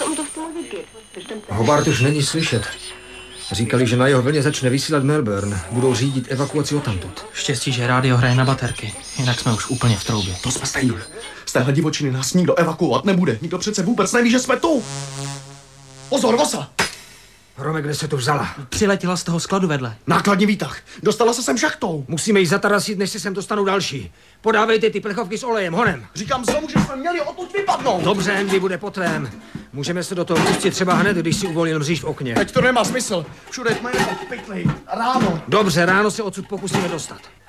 Hobart už není slyšet. Říkali, že na jeho vlně začne vysílat Melbourne. Budou řídit evakuaci odtamtud. Štěstí, že rádio hraje na baterky. Jinak jsme už úplně v troubě. To jsme stejně. Z téhle divočiny nás nikdo evakuovat nebude. Nikdo přece vůbec neví, že jsme tu. Pozor, Vosa! Rome, kde se tu vzala? Přiletěla z toho skladu vedle. Nákladní výtah. Dostala se sem šachtou. Musíme ji zatarasit, než se sem dostanou další. Podávejte ty plechovky s olejem, honem. Říkám znovu, že jsme měli odtud vypadnout. Dobře, Andy, bude po tvém. Můžeme se do toho pustit třeba hned, když si uvolnil mříž v okně. Teď to nemá smysl. Všude jsme jenom pytli. Ráno. Dobře, ráno se odsud pokusíme dostat.